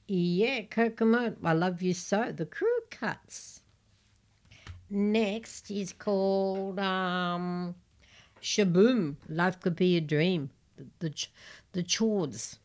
Yeah, Kokomo, I love you so. The Crew Cuts. Next is called Shaboom. Life could be a dream. The Chords.